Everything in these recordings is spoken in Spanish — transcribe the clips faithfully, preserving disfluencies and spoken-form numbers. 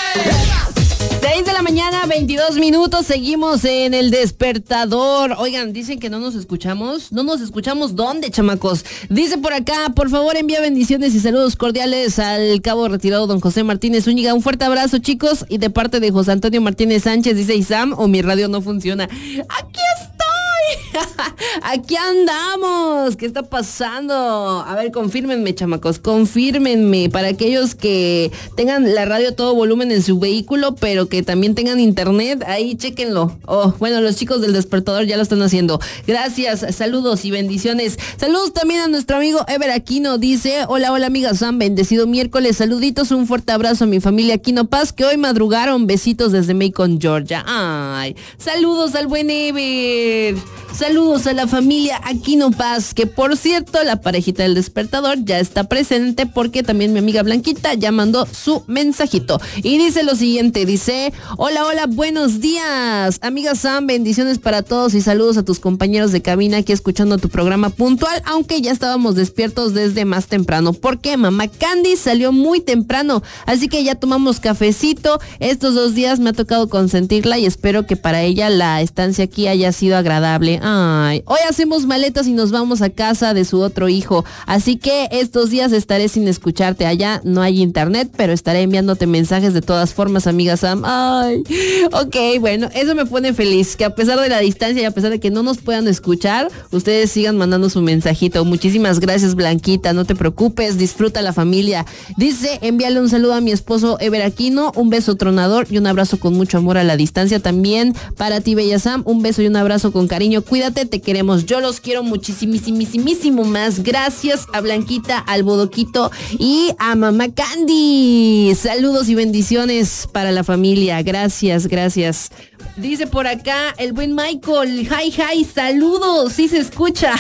seis de la mañana, veintidós minutos, seguimos en El Despertador. Oigan, dicen que no nos escuchamos. ¿No nos escuchamos dónde, chamacos? Dice por acá, por favor envía bendiciones y saludos cordiales al cabo retirado don José Martínez Zúñiga. Un fuerte abrazo, chicos, y de parte de José Antonio Martínez Sánchez, dice Isam, o mi radio no funciona. ¡Aquí estoy! Aquí andamos. ¿Qué está pasando? A ver, confírmenme, chamacos, confírmenme. Para aquellos que tengan la radio a todo volumen en su vehículo, pero que también tengan internet, ahí chéquenlo. Oh, bueno, los chicos del Despertador ya lo están haciendo. Gracias, saludos y bendiciones. Saludos también a nuestro amigo Ever Aquino. Dice, hola, hola amiga Sam, bendecido miércoles. Saluditos, un fuerte abrazo a mi familia Aquino Paz, que hoy madrugaron. Besitos desde Macon, Georgia. Ay, saludos al buen Ever. Saludos a la familia Aquino Paz, que por cierto, la parejita del Despertador ya está presente porque también mi amiga Blanquita ya mandó su mensajito. Y dice lo siguiente, dice, hola, hola, buenos días. Amiga Sam, bendiciones para todos y saludos a tus compañeros de cabina aquí escuchando tu programa puntual, aunque ya estábamos despiertos desde más temprano. ¿Por qué? Mamá Candy salió muy temprano, así que ya tomamos cafecito. Estos dos días me ha tocado consentirla y espero que para ella la estancia aquí haya sido agradable. Ay, hoy hacemos maletas y nos vamos a casa de su otro hijo, así que estos días estaré sin escucharte. Allá no hay internet, pero estaré enviándote mensajes de todas formas, amiga Sam. Ay, ok, bueno, eso me pone feliz, que a pesar de la distancia y a pesar de que no nos puedan escuchar, ustedes sigan mandando su mensajito. Muchísimas gracias, Blanquita, no te preocupes, disfruta la familia. Dice, envíale un saludo a mi esposo Ever Aquino, un beso tronador y un abrazo con mucho amor a la distancia. También para ti, bella Sam, un beso y un abrazo con cariño. Cuídate, te queremos. Yo los quiero muchísimo más. Gracias a Blanquita, al Bodoquito y a Mamá Candy. Saludos y bendiciones para la familia. Gracias, gracias. Dice por acá el buen Michael. Hi, hi, saludos. Sí se escucha.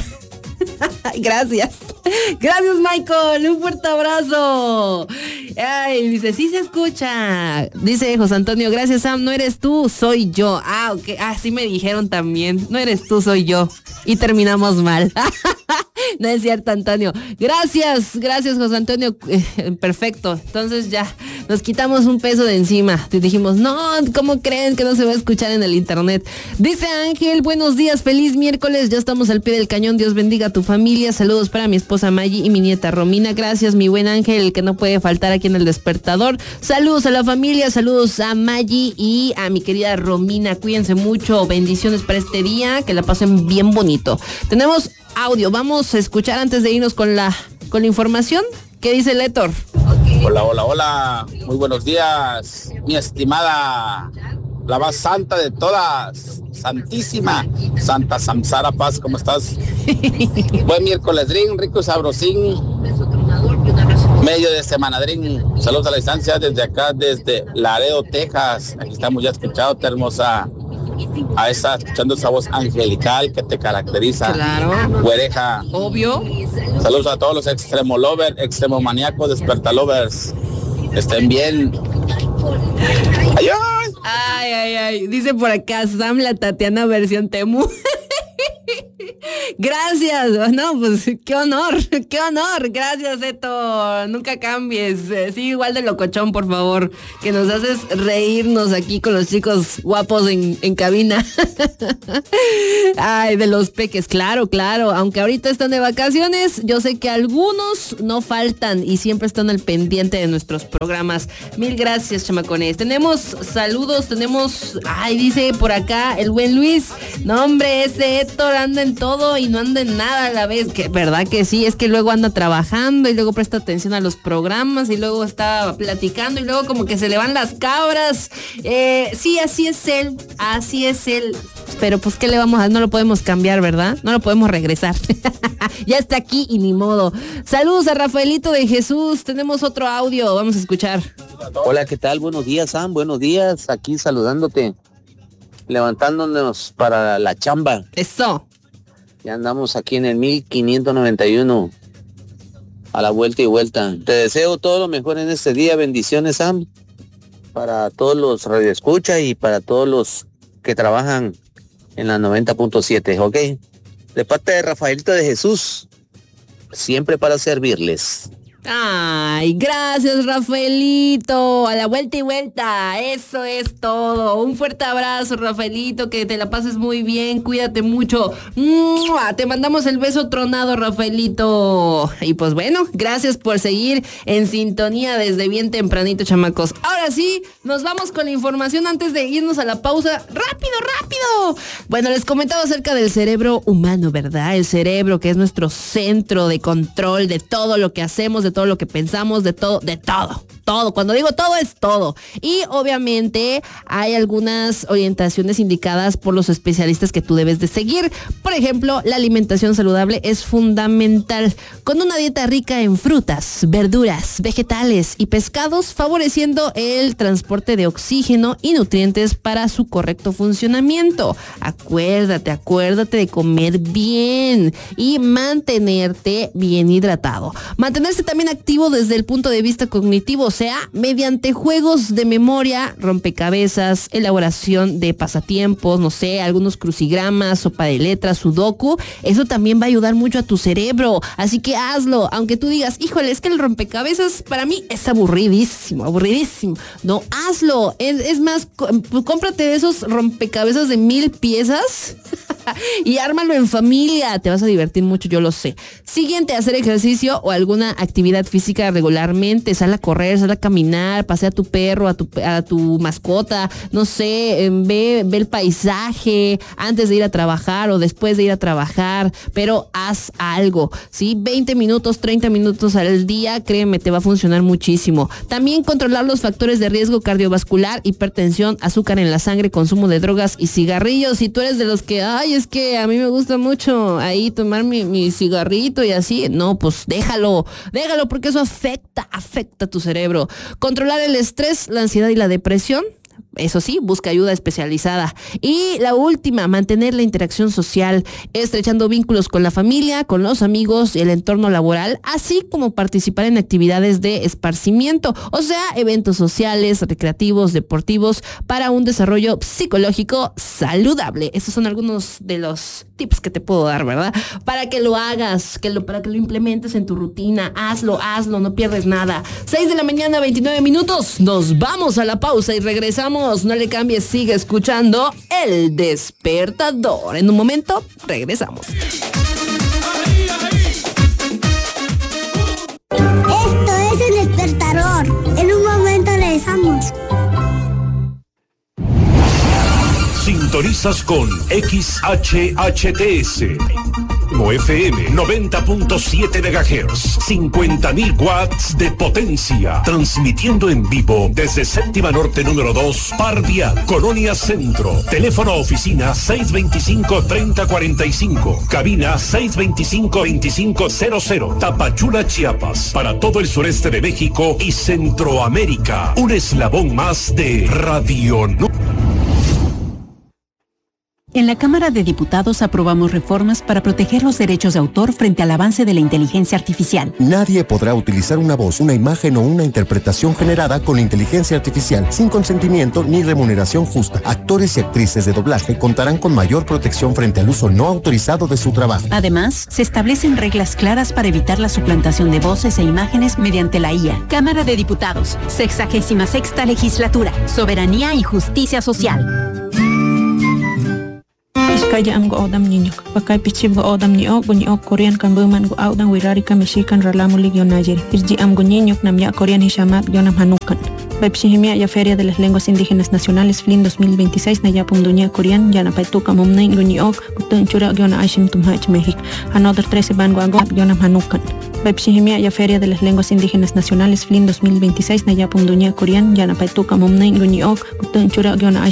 Gracias. Gracias, Michael. Un fuerte abrazo. Ay, dice, sí se escucha. Dice José Antonio, gracias, Sam. No eres tú, soy yo. Ah, ok. Ah, sí me dijeron también. No eres tú, soy yo. Y terminamos mal. No es cierto, Antonio. Gracias, gracias, José Antonio. Eh, perfecto. Entonces ya nos quitamos un peso de encima. Te dijimos, no, ¿cómo creen que no se va a escuchar en el internet? Dice Ángel, buenos días, feliz miércoles. Ya estamos al pie del cañón. Dios bendiga a tu familia. Saludos para mi esposa Maggie y mi nieta Romina. Gracias, mi buen Ángel, el que no puede faltar aquí en el Despertador. Saludos a la familia, saludos a Maggie y a mi querida Romina. Cuídense mucho. Bendiciones para este día. Que la pasen bien bonito. Tenemos audio. Vamos a escuchar antes de irnos con la, con la información. ¿Qué dice Letor? Hola, hola, hola. Muy buenos días, mi estimada, la más santa de todas, santísima, Santa Samsara Paz, ¿cómo estás? Buen miércoles, Drin, rico y sabrosín. Medio de semana, Drin. Saludos a la distancia desde acá, desde Laredo, Texas. Aquí estamos ya escuchando, hermosa. A esa, escuchando esa voz angelical que te caracteriza. Claro. Güereja. Obvio. Saludos a todos los extremo lovers, extremo maníacos, desperta lovers. Estén bien. ¡Ay, ay! Ay, ay, ay. Dice por acá Sam, la Tatiana versión Temu. Gracias, no, pues qué honor, qué honor, gracias Eto, nunca cambies, sigue igual de locochón, por favor, que nos haces reírnos aquí con los chicos guapos en, en cabina. Ay, de los peques, claro, claro, aunque ahorita están de vacaciones, yo sé que algunos no faltan y siempre están al pendiente de nuestros programas. Mil gracias, chamacones. Tenemos saludos, tenemos, ay, dice por acá el buen Luis, no hombre, ese Héctor anda en todo y no anda en nada a la vez, que verdad que sí, es que luego anda trabajando y luego presta atención a los programas y luego está platicando y luego como que se le van las cabras. Eh, sí, así es él, así es él, pero pues qué le vamos a, no lo podemos cambiar, ¿verdad? No lo podemos regresar. Ya está aquí y ni modo. Saludos a Rafaelito de Jesús, tenemos otro audio, vamos a escuchar. Hola, ¿qué tal? Buenos días, Sam, buenos días, aquí saludándote, levantándonos para la chamba. Eso. Ya andamos aquí en el mil quinientos noventa y uno, a la vuelta y vuelta. Te deseo todo lo mejor en este día, bendiciones, Sam, para todos los radioescuchas y para todos los que trabajan en la noventa punto siete, ¿ok? De parte de Rafaelito de Jesús, siempre para servirles. Ay, gracias, Rafaelito. A la vuelta y vuelta. Eso es todo. Un fuerte abrazo, Rafaelito. Que te la pases muy bien. Cuídate mucho. ¡Mua! Te mandamos el beso tronado, Rafaelito. Y pues bueno, gracias por seguir en sintonía desde bien tempranito, chamacos. Ahora sí, nos vamos con la información antes de irnos a la pausa. ¡Rápido, rápido! Bueno, les comentaba acerca del cerebro humano, ¿verdad? El cerebro, que es nuestro centro de control de todo lo que hacemos, de todo lo que pensamos, de todo, de todo, todo. Cuando digo todo, es todo. Y obviamente hay algunas orientaciones indicadas por los especialistas que tú debes de seguir. Por ejemplo, la alimentación saludable es fundamental, con una dieta rica en frutas, verduras, vegetales y pescados, favoreciendo el transporte de oxígeno y nutrientes para su correcto funcionamiento. Acuérdate, acuérdate de comer bien y mantenerte bien hidratado. Mantenerse también activo desde el punto de vista cognitivo, o sea, mediante juegos de memoria, rompecabezas, elaboración de pasatiempos, no sé, algunos crucigramas, sopa de letras, sudoku. Eso también va a ayudar mucho a tu cerebro, así que hazlo, aunque tú digas, híjole, es que el rompecabezas para mí es aburridísimo, aburridísimo. No, hazlo, es, es más, cómprate de esos rompecabezas de mil piezas y ármalo en familia, te vas a divertir mucho, yo lo sé. Siguiente, hacer ejercicio o alguna actividad física regularmente, sal a correr, sal a caminar, pasea a tu perro, a tu, a tu mascota, no sé, ve, ve el paisaje antes de ir a trabajar o después de ir a trabajar, pero haz algo, ¿sí? veinte minutos, treinta minutos al día, créeme, te va a funcionar muchísimo. También controlar los factores de riesgo cardiovascular, hipertensión, azúcar en la sangre, consumo de drogas y cigarrillos. Si tú eres de los que, ay, es que a mí me gusta mucho ahí tomar mi, mi cigarrito y así, no, pues déjalo, déjalo porque eso afecta, afecta a tu cerebro. Controlar el estrés, la ansiedad y la depresión. Eso sí, busca ayuda especializada. Y la última, mantener la interacción social, estrechando vínculos con la familia, con los amigos y el entorno laboral, así como participar en actividades de esparcimiento, o sea, eventos sociales, recreativos, deportivos, para un desarrollo psicológico saludable. Esos son algunos de los tips que te puedo dar, ¿verdad? Para que lo hagas, que lo, para que lo implementes en tu rutina. Hazlo, hazlo, no pierdes nada. seis de la mañana, veintinueve minutos. Nos vamos a la pausa y regresamos. No le cambies, sigue escuchando El Despertador. En un momento, regresamos. Esto es El Despertador. En un momento regresamos. Sintonizas con X H H T S. F M noventa punto siete megahertz, cincuenta mil watts de potencia, transmitiendo en vivo desde Séptima Norte número dos, Par Vial, Colonia Centro. Teléfono oficina seis veinticinco, treinta cuarenta y cinco, cabina seis veinticinco, veinticinco cero cero, Tapachula, Chiapas, para todo el sureste de México y Centroamérica. Un eslabón más de Radio Nu. En la Cámara de Diputados aprobamos reformas para proteger los derechos de autor frente al avance de la inteligencia artificial. Nadie podrá utilizar una voz, una imagen o una interpretación generada con inteligencia artificial sin consentimiento ni remuneración justa. Actores y actrices de doblaje contarán con mayor protección frente al uso no autorizado de su trabajo. Además, se establecen reglas claras para evitar la suplantación de voces e imágenes mediante la I A. Cámara de Diputados, sexagésima sexta legislatura, soberanía y justicia social. Kaya am go odam ninyok pakai pichib go odam ni ok bunyi ok Korean kan buman go odam wirari ka mishikan ralamu ligyo najeri irji am go ninyok nam ya Korean hishamat yonam hanukan Baipshihimia ya Feria de las Lenguas Indígenas Nacionales F L I N dos mil veintiséis na ya pundunya Korean ya na paituka mumnay gunyi ok gutun chura yona ashim tumhach México another trece ban go agot yonam hanukan Baipshihimia ya Feria de las Lenguas Indígenas Nacionales F L I N dos mil veintiséis na ya pundunya Korean ya na paituka mumnay gunyi ok gutun chura yona